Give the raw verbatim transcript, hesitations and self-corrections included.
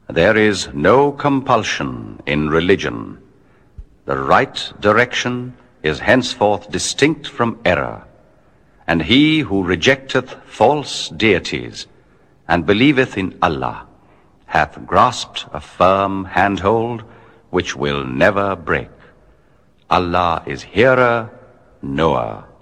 There is no compulsion in religion. The right direction is henceforth distinct from error, and he who rejecteth false deities and believeth in Allah hath grasped a firm handhold which will never break. Allah is hearer, knower.